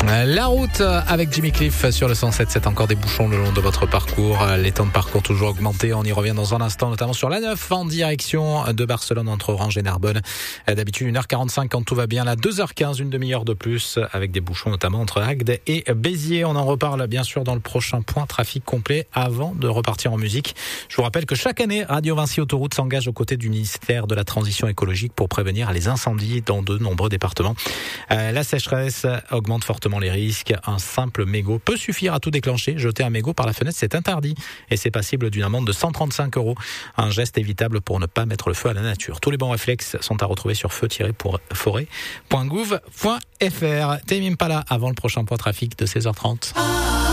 La route avec Jimmy Cliff sur le 107.7, encore des bouchons le long de votre parcours. Les temps de parcours toujours augmentés. On y revient dans un instant, notamment sur la 9 en direction de Barcelone entre Orange et Narbonne. D'habitude 1h45 quand tout va bien. Là 2h15, une demi-heure de plus avec des bouchons notamment entre Agde et Béziers. On en reparle bien sûr dans le prochain point trafic complet avant de repartir en musique. Je vous rappelle que chaque année, Radio Vinci Autoroute s'engage aux côtés du ministère de la Transition écologique pour prévenir les incendies dans de nombreux départements. La sécheresse augmente fortement les risques. Un simple mégot peut suffire à tout déclencher. Jeter un mégot par la fenêtre, c'est interdit et c'est passible d'une amende de 135 €. Un geste évitable pour ne pas mettre le feu à la nature. Tous les bons réflexes sont à retrouver sur feu-forêt.gouv.fr. Tame Impala avant le prochain point trafic de 16h30.